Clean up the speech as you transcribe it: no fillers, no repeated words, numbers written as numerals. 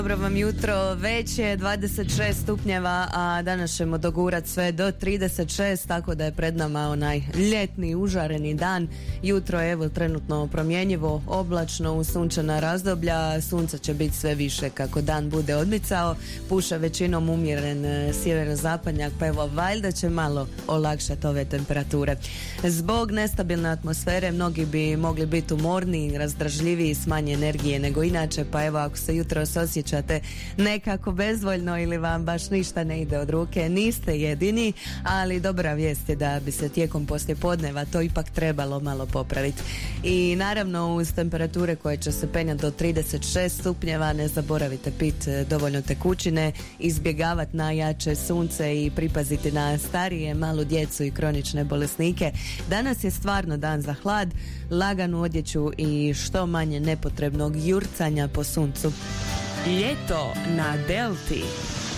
Dobro vam jutro, već je 26 stupnjeva, a danas ćemo dogurat sve do 36, tako da je pred nama onaj ljetni, užareni dan. Jutro je evo trenutno promjenjivo, oblačno, u sunčana razdoblja, sunca će biti sve više kako dan bude odmicao, puša većinom umjeren sjeverozapadnjak, pa evo valjda će malo olakšati ove temperature. Zbog nestabilne atmosfere mnogi bi mogli biti umorniji, razdražljiviji, s manje energije nego inače, pa evo ako se jutro osjećate nekako bezvoljno ili vam baš ništa ne ide od ruke, niste jedini, ali dobra vijest je da bi se tijekom poslijepodneva to ipak trebalo malo popraviti. I naravno uz temperature koje će se penjati do 36 stupnjeva ne zaboravite piti dovoljno tekućine, izbjegavati najjače sunce i pripaziti na starije, malu djecu i kronične bolesnike. Danas je stvarno dan za hlad, laganu odjeću i što manje nepotrebnog jurcanja po suncu. Ljeto na Delti.